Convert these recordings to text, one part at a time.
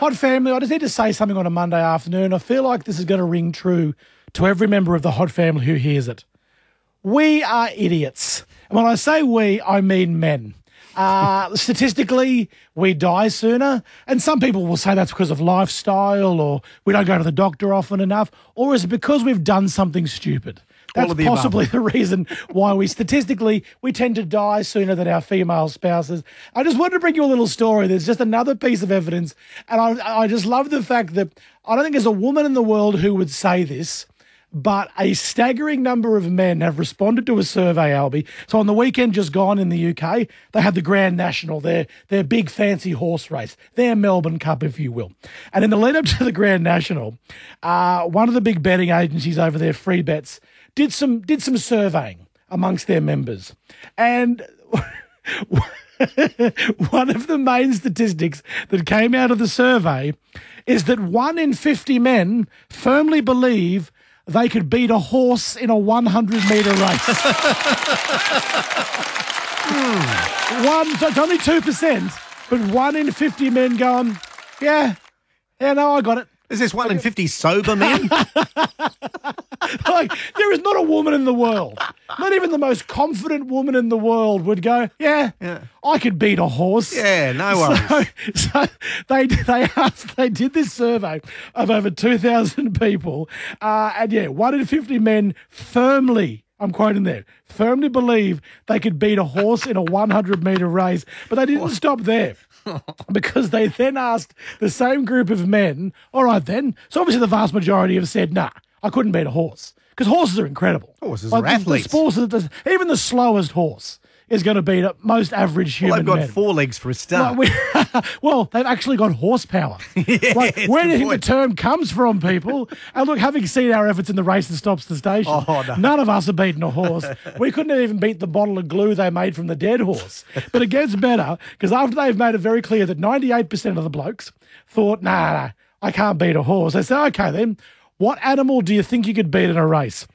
Hot family, I just need to say something on a Monday afternoon. I feel like this is going to ring true to every member of the Hot family who hears it. We are idiots. And when I say we, I mean men. Statistically, we die sooner. And some people will say that's because of lifestyle, or we don't go to the doctor often enough, or is it because we've done something stupid? That's possibly the reason why we tend to die sooner than our female spouses. I just wanted to bring you a little story. There's just another piece of evidence. And I just love the fact that I don't think there's a woman in the world who would say this, but a staggering number of men have responded to a survey, Albie. So on the weekend just gone in the UK, they had the Grand National, their big fancy horse race, their Melbourne Cup, if you will. And in the lead up to the Grand National, one of the big betting agencies over there, Free Bets, did some surveying amongst their members. And one of the main statistics that came out of the survey is that 1 in 50 men firmly believe they could beat a horse in a 100-metre race. So it's only 2%, but 1 in 50 men going, yeah, no, I got it. Is this 1 in 50 sober men? Like, there is not a woman in the world, not even the most confident woman in the world would go, yeah. I could beat a horse. Yeah, no worries. So they did this survey of over 2,000 people, and 1 in 50 men firmly, I'm quoting there, firmly believe they could beat a horse in a 100-metre race. But they didn't stop there. Because they then asked the same group of men, all right then, so obviously the vast majority have said, nah, I couldn't beat a horse. Because horses are incredible. Horses are athletes. Even the slowest horse is going to beat most average human men. Well, they've got 4 legs for a start. Well, they've actually got horsepower. Where do you think the term comes from, people? And look, having seen our efforts in the race that stops the station, none of us have beaten a horse. We couldn't even beat the bottle of glue they made from the dead horse. But it gets better, because after they've made it very clear that 98% of the blokes thought, nah, I can't beat a horse, they said, okay then, what animal do you think you could beat in a race?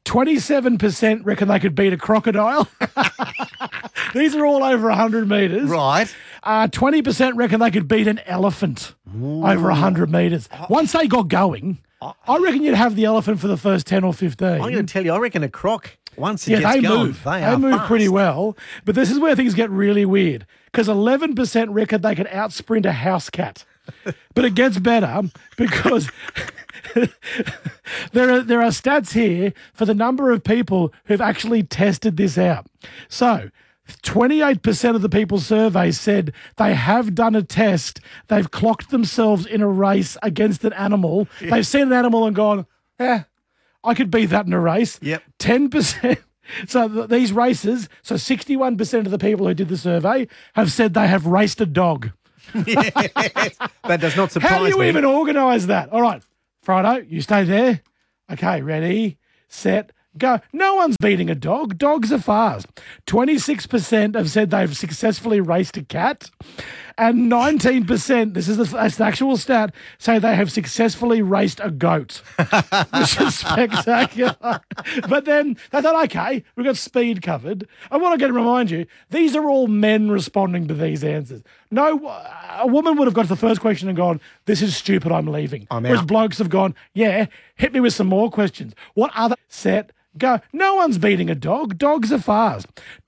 27% reckon they could beat a crocodile. These are all over 100 metres. Right. 20% reckon they could beat an elephant over 100 metres. Once they got going, I reckon you'd have the elephant for the first 10 or 15. I'm going to tell you, I reckon a croc, once it gets they going, move. they move fast. Pretty well. But this is where things get really weird, because 11% reckon they could outsprint a house cat. But it gets better, because there are stats here for the number of people who've actually tested this out. So 28% of the people surveyed said they have done a test. They've clocked themselves in a race against an animal. Yeah. They've seen an animal and gone, I could beat that in a race. Yep. 10%. So these races, so 61% of the people who did the survey have said they have raced a dog. Yes, that does not surprise me. How do you even organise that? All right, Friday, you stay there. Okay, ready, set, go. No one's beating a dog. Dogs are fast. 26% have said they've successfully raced a cat. And 19%, that's the actual stat, say they have successfully raced a goat, which is spectacular. But then they thought, okay, we've got speed covered. I want to remind you, these are all men responding to these answers. No, a woman would have got to the first question and gone, this is stupid, I'm leaving. Whereas blokes have gone, yeah, hit me with some more questions. What other set, go. No one's beating a dog. Dogs are fast.